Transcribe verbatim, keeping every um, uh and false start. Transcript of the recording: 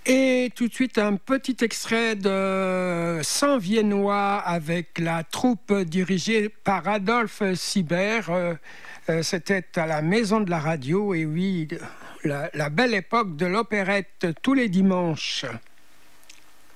Et tout de suite, un petit extrait de Cent Viennois avec la troupe dirigée par Adolphe Sibert. Euh, euh, C'était à la Maison de la Radio, et oui, la, la belle époque de l'opérette tous les dimanches.